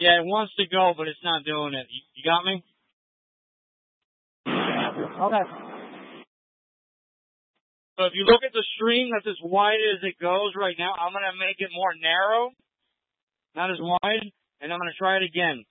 Yeah, it wants to go, but it's not doing it. You got me? Okay. So if you look at the stream, that's as wide as it goes right now. I'm going to make it more narrow, not as wide, and I'm going to try it again.